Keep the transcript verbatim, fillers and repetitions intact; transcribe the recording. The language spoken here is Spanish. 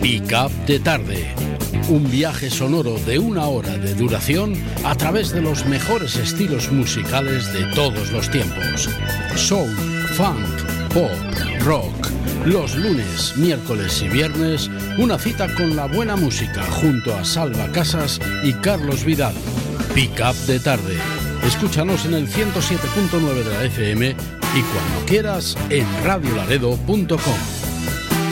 Pick Up de Tarde. Un viaje sonoro de una hora de duración a través de los mejores estilos musicales de todos los tiempos. Soul, funk, pop, rock. Los lunes, miércoles y viernes, una cita con la buena música junto a Salva Casas y Carlos Vidal. Pick Up de Tarde. Escúchanos en el ciento siete punto nueve de la F M y cuando quieras en radio laredo punto com.